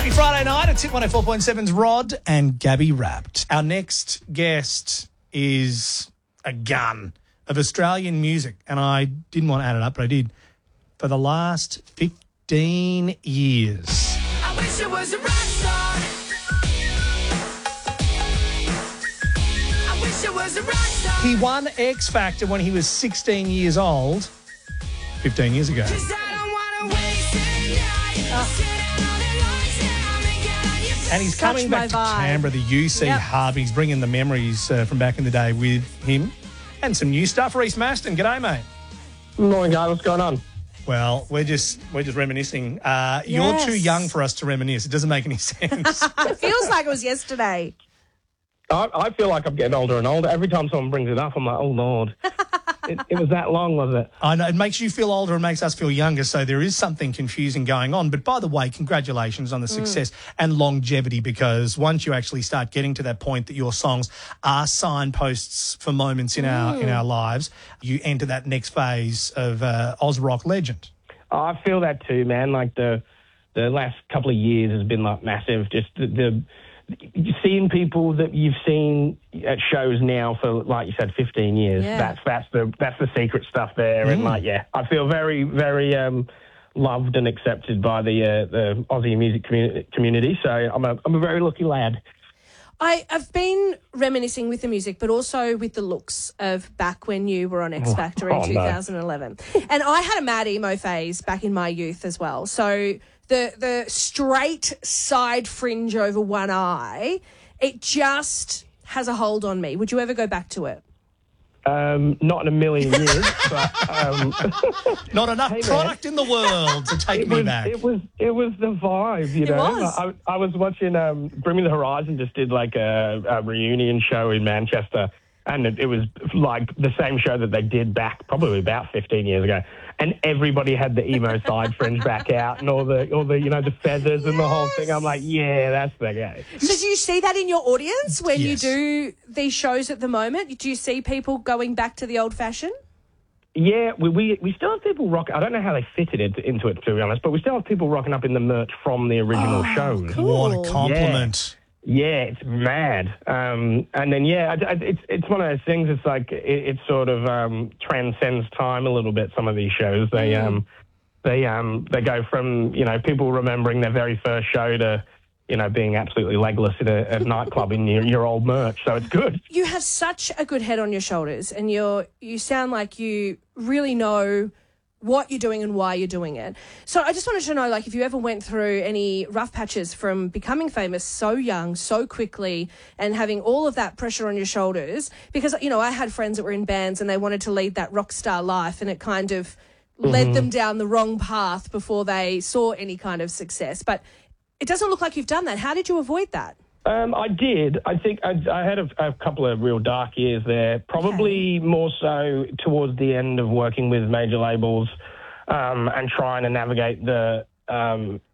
Happy Friday night. It's Hit 104.7's Rod and Gabby Wrapped. Our next guest is a gun of Australian music, and I didn't want to add it up, but I did, for the last 15 years. I wish it was a rock star. I wish it was a rock star. He won X Factor when he was 16 years old, 15 years ago. 'Cause I don't wanna waste a night. Sit down on the lights now and get on your feet. And he's coming back to Canberra, the UC Hub. He's bringing the memories from back in the day with him. And some new stuff. Reese Maston, g'day, mate. Morning, guys. What's going on? Well, we're just reminiscing. You're too young for us to reminisce. It doesn't make any sense. It feels like it was yesterday. I feel like I'm getting older and older. Every time someone brings it up, I'm like, oh, Lord. It was that long, was it? I know. It makes you feel older and makes us feel younger, so there is something confusing going on. But by the way, congratulations on the success and longevity, because once you actually start getting to that point that your songs are signposts for moments in our lives, you enter that next phase of Oz rock legend. I feel that too, man. Like the last couple of years has been like massive. Just the seeing people that you've seen at shows now for, like you said, 15 years. Yeah. That's the secret stuff there. And I feel very, very loved and accepted by the Aussie music community. So I'm a very lucky lad. I've been reminiscing with the music, but also with the looks of back when you were on X Factor in 2011. And I had a mad emo phase back in my youth as well. So the straight side fringe over one eye, it just has a hold on me. Would you ever go back to it? Not in a million years, but Not enough product in the world to take me back. It was the vibe, you know. was. I was watching Bring Me the Horizon just did like a reunion show in Manchester, and it was like the same show that they did back probably about 15 years ago. And everybody had the emo side fringe back out and all the the feathers and the whole thing. I'm like, yeah, that's the guy. So do you see that in your audience when you Yes. do these shows at the moment? Do you see people going back to the old fashioned? Yeah, we still have people rock. I don't know how they fitted it into it, to be honest, but we still have people rocking up in the merch from the original shows. cool. What a compliment. Yeah, it's mad. And then, it's one of those things. It's like it sort of transcends time a little bit. Some of these shows, they go from people remembering their very first show to being absolutely legless at a nightclub in your old merch. So it's good. You have such a good head on your shoulders, and you sound like you really know what you're doing and why you're doing it. So I just wanted to know, like, if you ever went through any rough patches from becoming famous so young, so quickly, and having all of that pressure on your shoulders, because, I had friends that were in bands and they wanted to lead that rock star life, and it kind of led them down the wrong path before they saw any kind of success. But it doesn't look like you've done that. How did you avoid that? I did. I think I had a couple of real dark years there, probably more so towards the end of working with major labels and trying to navigate the